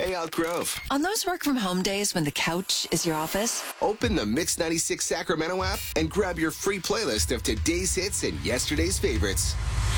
DJ Elk Grove. On those work from home days when the couch is your office, Open the Mix 96 Sacramento app and grab your free playlist of today's hits and yesterday's favorites.